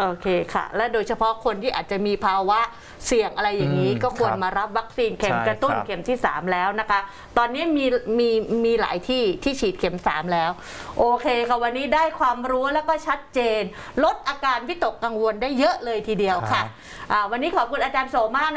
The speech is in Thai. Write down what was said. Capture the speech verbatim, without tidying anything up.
โอเคค่ะและโดยเฉพาะคนที่อาจจะมีภาวะเสี่ยงอะไรอย่างนี้ก็ควรมารับวัคซีนเข็มกระตุ้นเข็มที่สามแล้วนะคะตอนนี้มีมีมีหลายที่ที่ฉีดเข็มสามแล้วโอเคค่ะวันนี้ได้ความรู้แล้วก็ชัดเจนลดอาการวิตกกังวลได้เยอะเลยทีเดียวค่ะวันนี้ขอบคุณอาจารย์โสมาก